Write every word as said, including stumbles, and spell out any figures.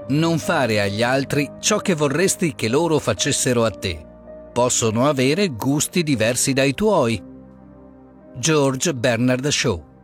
Non fare agli altri ciò che vorresti che loro facessero a te. Possono avere gusti diversi dai tuoi. George Bernard Shaw.